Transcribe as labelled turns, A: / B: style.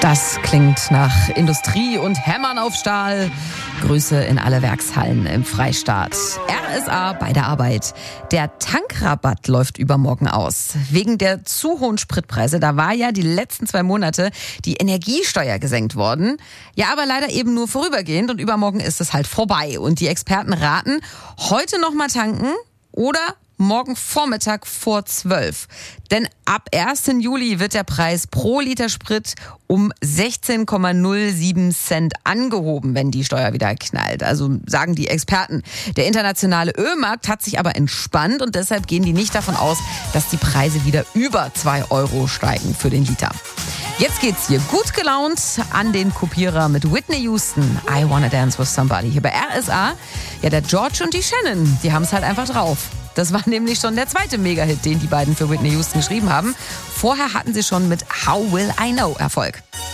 A: Das klingt nach Industrie und Hämmern auf Stahl. Grüße in alle Werkshallen im Freistaat. RSA bei der Arbeit. Der Tankrabatt läuft übermorgen aus. Wegen der zu hohen Spritpreise, da war ja die letzten 2 Monate die Energiesteuer gesenkt worden. Ja, aber leider eben nur vorübergehend und übermorgen ist es halt vorbei. Und die Experten raten, heute noch mal tanken oder morgen Vormittag vor 12. Denn ab 1. Juli wird der Preis pro Liter Sprit um 16,07 Cent angehoben, wenn die Steuer wieder knallt. Also sagen die Experten. Der internationale Ölmarkt hat sich aber entspannt und deshalb gehen die nicht davon aus, dass die Preise wieder über 2 Euro steigen für den Liter. Jetzt geht's hier gut gelaunt an den Kopierer mit Whitney Houston. I Wanna Dance With Somebody. Hier bei RSA. Ja, der George und die Shannon, die haben es halt einfach drauf. Das war nämlich schon der zweite Mega-Hit, den die beiden für Whitney Houston geschrieben haben. Vorher hatten sie schon mit How Will I Know Erfolg.